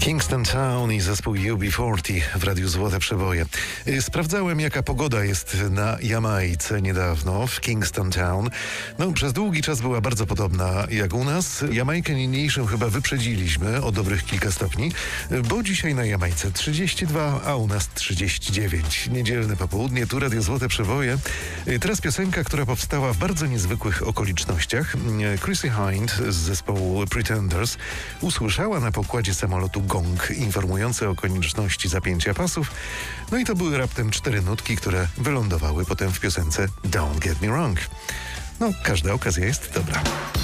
Kingston Town i zespół UB40 w Radiu Złote Przeboje. Sprawdzałem, jaka pogoda jest na Jamajce niedawno, w Kingston Town. No, przez długi czas była bardzo podobna jak u nas. Jamajkę niniejszą chyba wyprzedziliśmy o dobrych kilka stopni, bo dzisiaj na Jamajce 32, a u nas 39. Niedzielne popołudnie, tu Radio Złote Przeboje. Teraz piosenka, która powstała w bardzo niezwykłych okolicznościach. Chrissie Hynde z zespołu Pretenders usłyszała na pokładzie samolotu gong informujący o konieczności zapięcia pasów. No i to były raptem 4 nutki, które wylądowały potem w piosence Don't Get Me Wrong. No, każda okazja jest dobra.